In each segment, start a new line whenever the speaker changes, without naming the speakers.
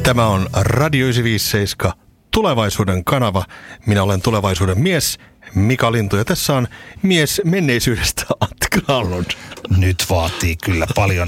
Tämä on Radio 957, tulevaisuuden kanava. Minä olen tulevaisuuden mies Mika Lintu ja tässä on mies menneisyydestä Antti Granlund.
Nyt vaatii kyllä paljon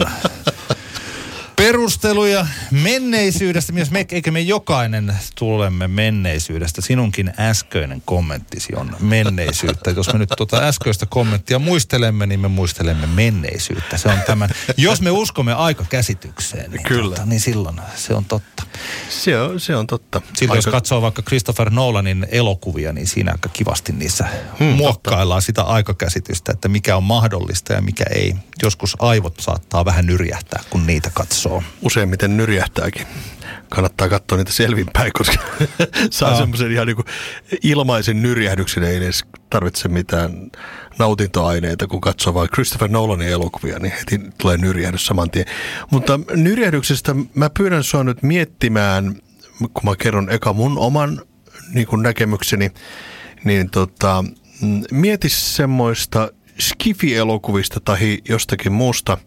perusteluja menneisyydestä. Eikö me jokainen tulemme menneisyydestä? Sinunkin äskeinen kommenttisi on menneisyyttä. Jos me nyt äskeistä kommenttia muistelemme, niin me muistelemme menneisyyttä. Se on tämän. Jos me uskomme aikakäsitykseen, niin, niin silloin se on totta.
Se on totta.
Silloin jos katsoo vaikka Christopher Nolanin elokuvia, niin siinä aika kivasti niissä muokkaillaan sitä aikakäsitystä, että mikä on mahdollista ja mikä ei. Joskus aivot saattaa vähän nyrjähtää, kun niitä katsoo.
Useimmiten nyrjähtääkin. Kannattaa katsoa niitä selvinpäin, koska saa semmoisen ihan niin kuin ilmaisen nyrjähdyksen, ei edes tarvitse mitään nautintoaineita, kun katsoo vain Christopher Nolanin elokuvia, niin heti tulee nyrjähdys saman tien. Mutta nyrjähdyksestä mä pyydän sua nyt miettimään, kun mä kerron eka mun oman niin kuin näkemykseni, niin mieti semmoista skifi-elokuvista tai jostakin muusta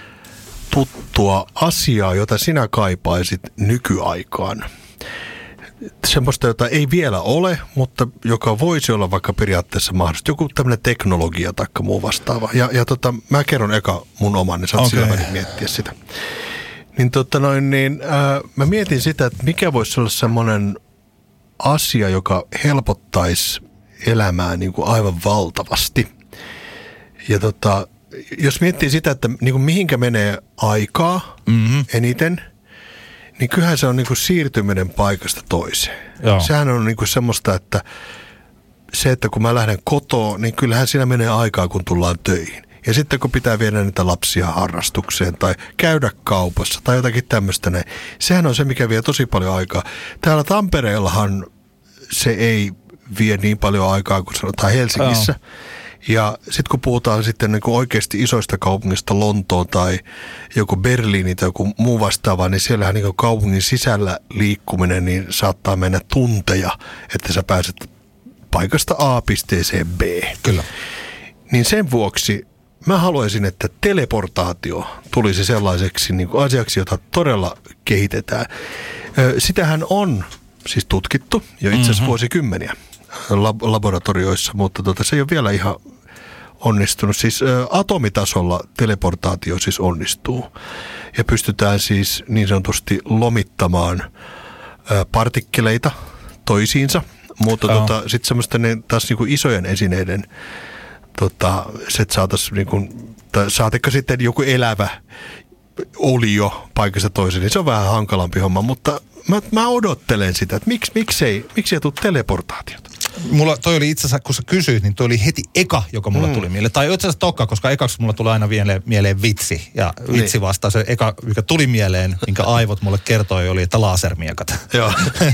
tuttua asiaa, jota sinä kaipaisit nykyaikaan. Semmoista, jota ei vielä ole, mutta joka voisi olla vaikka periaatteessa mahdollista. Joku tämmöinen teknologia tai muu vastaava. Ja mä kerron eka mun oman, niin saat sillä välin miettiä sitä. Niin, mä mietin sitä, että mikä voisi olla semmoinen asia, joka helpottaisi elämää niin kuin aivan valtavasti. Ja jos miettii sitä, että niin kuin mihinkä menee aikaa eniten, niin kyllähän se on niin kuin siirtyminen paikasta toiseen. Joo. Sehän on niin kuin semmoista, että se, että kun mä lähden kotoa, niin kyllähän siinä menee aikaa, kun tullaan töihin. Ja sitten kun pitää viedä niitä lapsia harrastukseen tai käydä kaupassa tai jotakin tämmöistä näin, sehän on se, mikä vie tosi paljon aikaa. Täällä Tampereellahan se ei vie niin paljon aikaa kuin sanotaan Helsingissä. Joo. Ja sitten kun puhutaan sitten niin kuin oikeasti isoista kaupungista, Lontoon tai joku Berliini tai joku muu vastaava, niin siellähän niin kuin kaupungin sisällä liikkuminen niin saattaa mennä tunteja, että sä pääset paikasta A pisteeseen B.
Kyllä.
Niin sen vuoksi mä haluaisin, että teleportaatio tulisi sellaiseksi niin kuin asiaksi, jota todella kehitetään. Sitähän on siis tutkittu jo itse asiassa vuosikymmeniä laboratorioissa, mutta se ei ole vielä ihan onnistunut. Siis atomitasolla teleportaatio siis onnistuu ja pystytään siis niin sanotusti lomittamaan partikkeleita toisiinsa, mutta sitten semmoista taas niinku isojen esineiden se, että saataisiin niinku, saatikka sitten joku elävä olio paikasta toiseen, niin se on vähän hankalampi homma, mutta mä odottelen sitä, että miksi ei tule teleportaatiota?
Mulla toi oli itse asiassa, kun sä kysyit, niin toi oli heti eka, joka mulla tuli mieleen. Tai itse asiassa toka, koska ekaksi mulla tulee aina mieleen vitsi. Ja vitsi vastaan se eka, mikä tuli mieleen, minkä aivot mulle kertoi, oli, että lasermiekat.
Joo.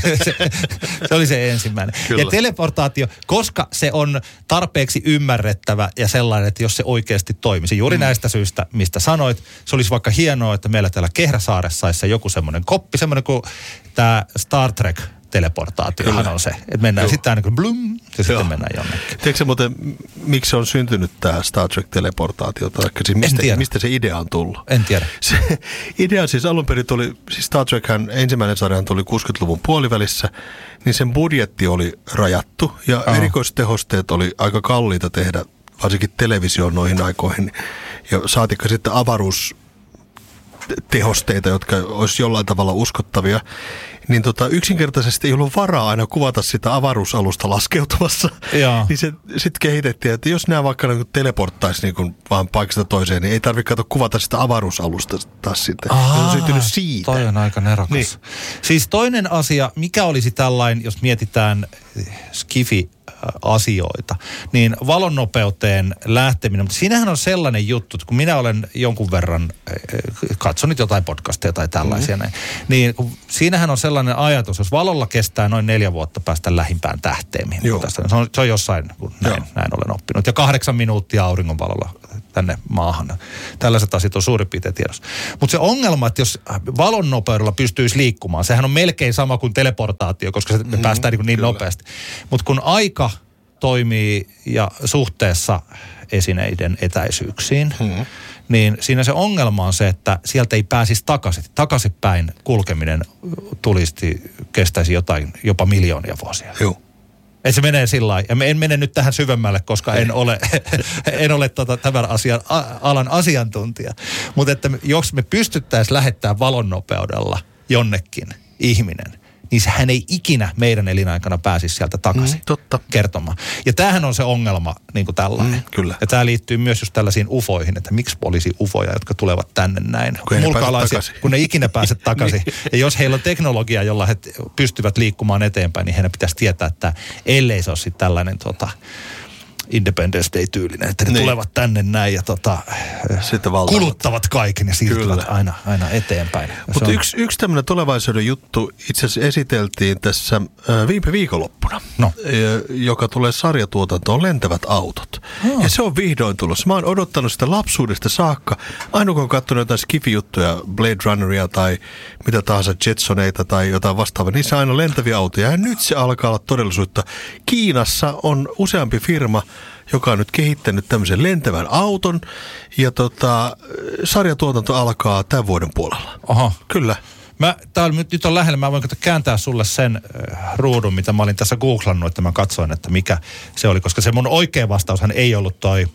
se oli se ensimmäinen. Kyllä. Ja teleportaatio, koska se on tarpeeksi ymmärrettävä ja sellainen, että jos se oikeasti toimisi. Juuri näistä syistä, mistä sanoit, se olisi vaikka hienoa, että meillä täällä Kehräsaaressa olisi joku semmoinen koppi, semmoinen kuin tämä Star Trek teleportaatiohan on se, että mennään sitten aina kuin blum, ja sitten mennään jonnekin.
Tiedätkö sä muuten, miksi se on syntynyt tämä Star Trek-teleportaatio? Mistä se idea on tullut?
En tiedä.
Se idea siis alun perin tuli, siis Star Trekhän ensimmäinen sarjahan tuli 60-luvun puolivälissä, niin sen budjetti oli rajattu, ja erikoistehosteet oli aika kalliita tehdä, varsinkin televisioon noihin aikoihin, ja saatikka sitten avaruustehosteita, jotka olisi jollain tavalla uskottavia, niin yksinkertaisesti ei ollut varaa aina kuvata sitä avaruusalusta laskeutumassa. Niin se sitten kehitettiin, että jos nämä vaikka niin teleporttaisi niin vaan paikasta toiseen, niin ei tarvitse kuvata sitä avaruusalusta taas sitten. Se on syntynyt siitä.
Toi on aika nerokas. Niin. Siis toinen asia, mikä olisi tällainen, jos mietitään skifi-asioita, niin valonnopeuteen lähteminen. Mutta siinähän on sellainen juttu, että kun minä olen jonkun verran katsonut jotain podcasteja tai tällaisia, niin siinähän on sellainen ajatus, jos valolla kestää noin 4 vuotta päästä lähimpään tähteen. Se on jossain, kun näin olen oppinut. Ja 8 minuuttia auringonvalolla tänne maahan. Tällaiset asiat on suurin piirtein tiedossa. Mutta se ongelma, että jos valon nopeudella pystyisi liikkumaan, sehän on melkein sama kuin teleportaatio, koska me päästään niin nopeasti. Mutta kun aika toimii ja suhteessa esineiden etäisyyksiin, niin siinä se ongelma on se, että sieltä ei pääsisi takaisinpäin kulkeminen kestäisi jopa miljoonia vuosia.
Joo.
Että se menee sillä lailla. Ja en mene nyt tähän syvemmälle, koska en ole tämän alan asiantuntija. Mutta että jos me pystyttäisiin lähettämään valonnopeudella jonnekin ihminen, niin hän ei ikinä meidän elinaikana pääsisi sieltä takaisin kertomaan. Ja tämähän on se ongelma niin kuin tällainen.
Kyllä.
Ja tämä liittyy myös just tällaisiin ufoihin, että miksi olisi ufoja, jotka tulevat tänne näin. Kun ne ikinä pääse takaisin. Ja jos heillä on teknologia, jolla he pystyvät liikkumaan eteenpäin, niin heidän pitäisi tietää, että ellei se ole sitten tällainen Independence Day-tyylinen, että ne tulevat tänne näin ja kuluttavat kaiken ja siirtyvät aina eteenpäin.
Mutta yksi tämmöinen tulevaisuuden juttu itse asiassa esiteltiin tässä viime viikonloppuna, joka tulee sarjatuotantoon, lentävät autot. Ja se on vihdoin tulossa. Mä oon odottanut sitä lapsuudesta saakka. Aina kun on katsonut jotain skifi-juttuja, Blade Runneria tai mitä tahansa Jetsoneita tai jotain vastaavaa, niissä on aina lentäviä autoja. Ja nyt se alkaa olla todellisuutta. Kiinassa on useampi firma, joka on nyt kehittänyt tämmöisen lentävän auton, ja sarjatuotanto alkaa tämän vuoden puolella.
Aha.
Kyllä.
Tää nyt on lähellä, mä voin kääntää sulle sen ruudun, mitä mä olin tässä googlannut, että mä katsoin, että mikä se oli, koska se mun oikea vastaushan ei ollut toi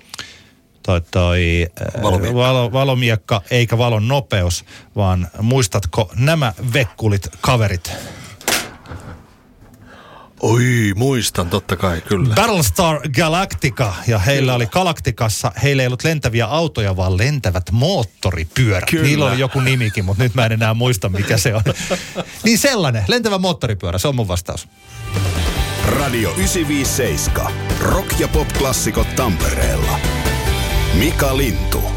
valomiekka eikä valon nopeus, vaan muistatko nämä vekkulit kaverit?
Oi, muistan, totta kai, kyllä.
Battlestar Galactica, ja heillä oli Galacticassa, heillä ei ollut lentäviä autoja, vaan lentävät moottoripyörät.
Kyllä.
Niillä oli joku nimikin, mutta nyt mä en enää muista, mikä se on. Niin sellainen, lentävä moottoripyörä, se on mun vastaus.
Radio 957, rock- ja pop-klassikot Tampereella. Mika Lintu.